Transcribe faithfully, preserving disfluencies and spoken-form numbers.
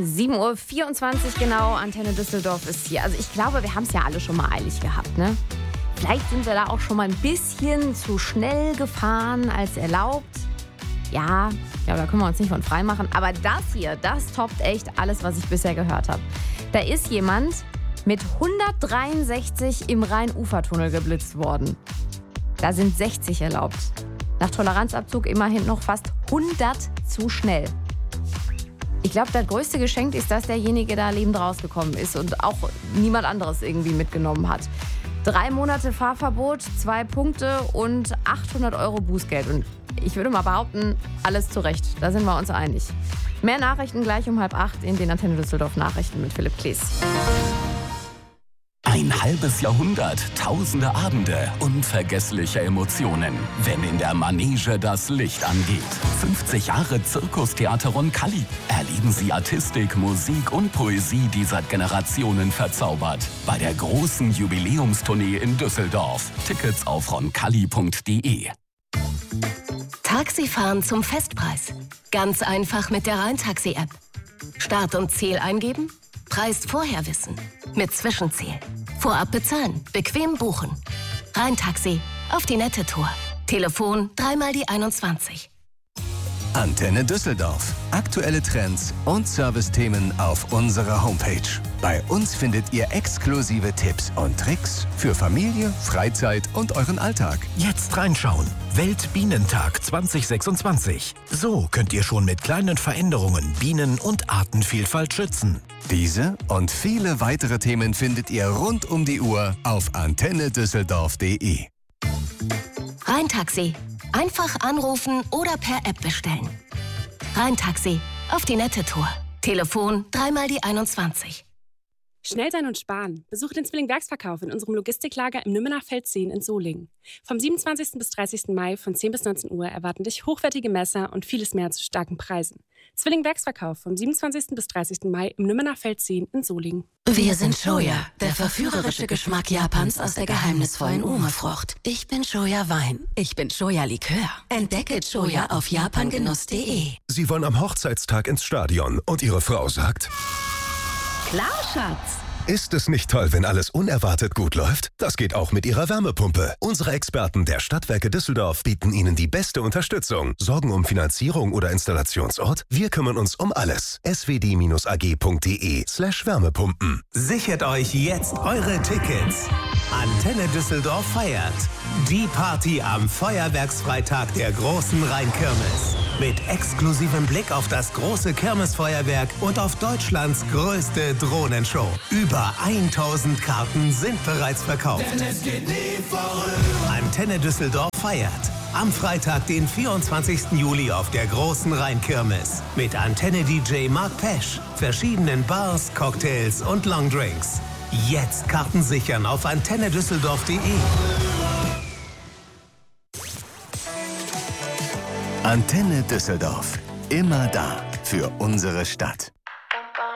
sieben Uhr vierundzwanzig genau, Antenne Düsseldorf ist hier. Also ich glaube, wir haben es ja alle schon mal eilig gehabt, ne? Vielleicht sind wir da auch schon mal ein bisschen zu schnell gefahren als erlaubt. Ja, ja, da können wir uns nicht von frei machen. Aber das hier, das toppt echt alles, was ich bisher gehört habe. Da ist jemand mit hundertdreiundsechzig im Rhein-Ufer-Tunnel geblitzt worden. Da sind sechzig erlaubt. Nach Toleranzabzug immerhin noch fast hundert zu schnell. Ich glaube, das größte Geschenk ist, dass derjenige da lebend rausgekommen ist und auch niemand anderes irgendwie mitgenommen hat. Drei Monate Fahrverbot, zwei Punkte und achthundert Euro Bußgeld. Und ich würde mal behaupten, alles zurecht. Da sind wir uns einig. Mehr Nachrichten gleich um halb acht in den Antenne Düsseldorf Nachrichten mit Philipp Klees. Ein halbes Jahrhundert, tausende Abende, unvergessliche Emotionen, wenn in der Manege das Licht angeht. fünfzig Jahre Zirkustheater Roncalli. Erleben Sie Artistik, Musik und Poesie, die seit Generationen verzaubert. Bei der großen Jubiläumstournee in Düsseldorf. Tickets auf roncalli punkt de. Taxifahren zum Festpreis. Ganz einfach mit der Rhein-Taxi-App. Start und Ziel eingeben, Preis vorher wissen. Mit Zwischenziel. Vorab bezahlen, bequem buchen. Rhein-Taxi, auf die nette Tour. Telefon dreimal die einundzwanzig. Antenne Düsseldorf. Aktuelle Trends und Servicethemen auf unserer Homepage. Bei uns findet ihr exklusive Tipps und Tricks für Familie, Freizeit und euren Alltag. Jetzt reinschauen. Weltbienentag zwanzig sechsundzwanzig. So könnt ihr schon mit kleinen Veränderungen Bienen- und Artenvielfalt schützen. Diese und viele weitere Themen findet ihr rund um die Uhr auf antenne düsseldorf punkt de. Rhein-Taxi. Einfach anrufen oder per App bestellen. Rhein-Taxi, auf die nette Tour. Telefon dreimal die einundzwanzig. Schnell sein und sparen. Besucht den Zwilling-Werksverkauf in unserem Logistiklager im Nümmener Feld zehn in Solingen. Vom siebenundzwanzigsten bis dreißigsten Mai von zehn bis neunzehn Uhr erwarten dich hochwertige Messer und vieles mehr zu starken Preisen. Zwilling-Werksverkauf vom siebenundzwanzigsten bis dreißigsten Mai im Nümmener Feld zehn in Solingen. Wir sind Shoya, der verführerische Geschmack Japans aus der geheimnisvollen Ume-Frucht. Ich bin Shoya Wein. Ich bin Shoya Likör. Entdecke Shoya auf japangenuss punkt de. Sie wollen am Hochzeitstag ins Stadion und Ihre Frau sagt: Klar, Schatz. Ist es nicht toll, wenn alles unerwartet gut läuft? Das geht auch mit Ihrer Wärmepumpe. Unsere Experten der Stadtwerke Düsseldorf bieten Ihnen die beste Unterstützung. Sorgen um Finanzierung oder Installationsort? Wir kümmern uns um alles. s w d a g punkt de slash Wärmepumpen. Sichert euch jetzt eure Tickets. Antenne Düsseldorf feiert die Party am Feuerwerksfreitag der großen Rheinkirmes. Mit exklusivem Blick auf das große Kirmesfeuerwerk und auf Deutschlands größte Drohnenshow. Über tausend Karten sind bereits verkauft. Denn es geht nie vorüber. Antenne Düsseldorf feiert am Freitag, den vierundzwanzigsten Juli auf der großen Rheinkirmes. Mit Antenne-D J Mark Pesch, verschiedenen Bars, Cocktails und Longdrinks. Jetzt Karten sichern auf antenne düsseldorf punkt de. Antenne Düsseldorf. Immer da für unsere Stadt.